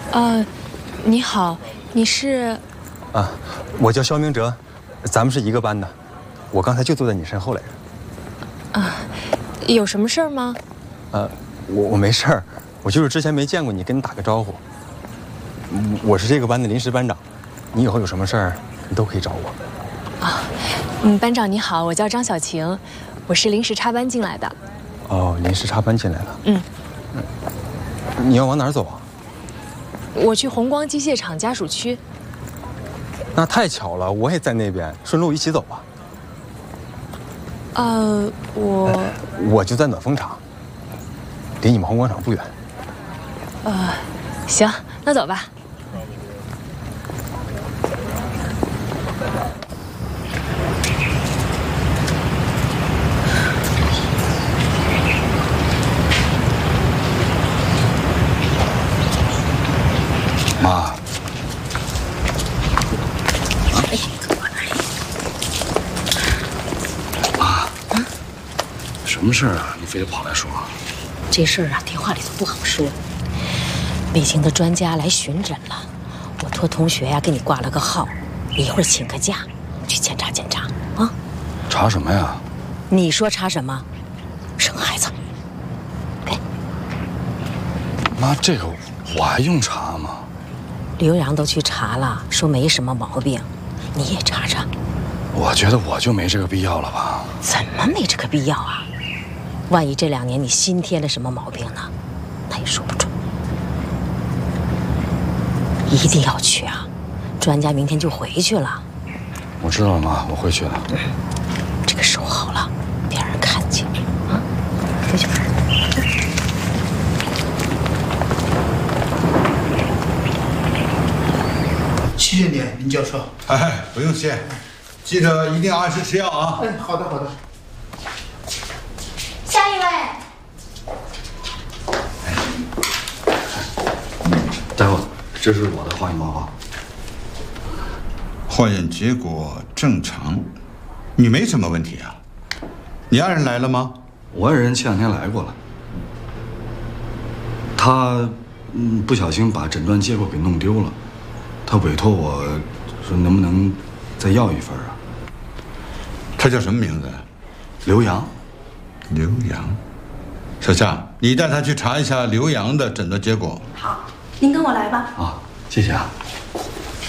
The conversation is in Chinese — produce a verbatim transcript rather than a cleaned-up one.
呃，你好，你是？ 啊，我叫肖明哲，咱们是一个班的。我刚才就坐在你身后来着。 啊，有什么事儿吗？ 呃，我我没事儿，我就是之前没见过你，跟你打个招呼。我是这个班的临时班长，你以后有什么事儿，你都可以找我。 啊，嗯，班长你好，我叫张小晴，我是临时插班进来的。 哦，临时插班进来了。 嗯。 你要往哪儿走啊？ 我去红光机械厂家属区。 那太巧了，我也在那边，顺路一起走吧。 呃，我、呃、 我就在暖风厂，离你们红广场不远。 呃，行，那走吧。 妈。什么事儿啊？你非得跑来说？ 这事儿啊，电话里头不好说。北京的专家来巡诊了，我托同学呀、啊、给你挂了个号，你一会儿请个假去检查检查啊。 查什么呀？ 你说查什么？生孩子。给。 妈，这个我还用查吗？ 刘洋都去查了，说没什么毛病，你也查查。 我觉得我就没这个必要了吧？ 怎么没这个必要啊？万一这两年你新添了什么毛病呢？那也说不准。一定要去啊！专家明天就回去了。 我知道了，妈，我会去的。 嗯，这个收好了，别让人看见啊！回去吧。 谢谢你，林教授。 哎，不用谢，记着一定要按时吃药啊。 哎，好的，好的。 下一位。 大夫，这是我的化验报告。 化验结果正常，你没什么问题啊？你爱人来了吗？ 我爱人前两天来过了，他嗯不小心把诊断结果给弄丢了，他委托我说能不能再要一份啊？ 他叫什么名字？ 刘洋。 刘洋，小夏，你带他去查一下刘洋的诊断结果。 好，您跟我来吧。 啊，谢谢啊。